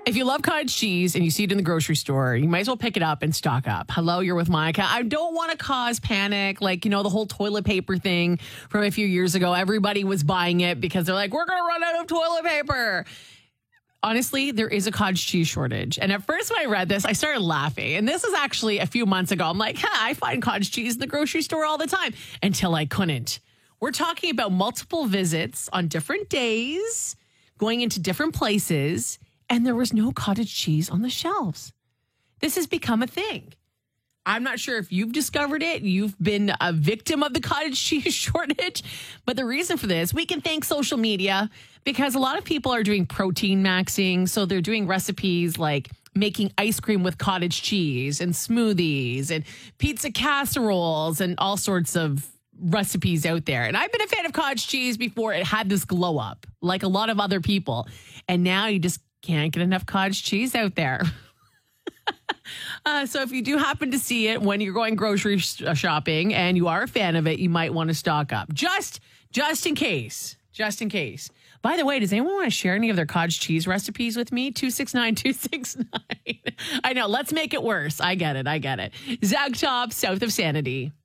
If you love cottage cheese and you see it in the grocery store, you might as well pick it up and stock up. Hello, you're with Monica. I don't want to cause panic. Like, the whole toilet paper thing from a few years ago. Everybody was buying it because they're like, we're going to run out of toilet paper. Honestly, there is a cottage cheese shortage. And at first when I read this, I started laughing. And this is actually a few months ago. I'm like, I find cottage cheese in the grocery store all the time until I couldn't. We're talking about multiple visits on different days, going into different places, and there was no cottage cheese on the shelves. This has become a thing. I'm not sure if you've discovered it. You've been a victim of the cottage cheese shortage. But the reason for this, we can thank social media because a lot of people are doing protein maxing. So they're doing recipes like making ice cream with cottage cheese and smoothies and pizza casseroles and all sorts of recipes out there. And I've been a fan of cottage cheese before it had this glow up, like a lot of other people. And now you just can't get enough cottage cheese out there. So if you do happen to see it when you're going grocery shopping and you are a fan of it, you might want to stock up just in case. Just in case. By the way, does anyone want to share any of their cottage cheese recipes with me? 269-269. I know. Let's make it worse. I get it. Zach Top, South of Sanity.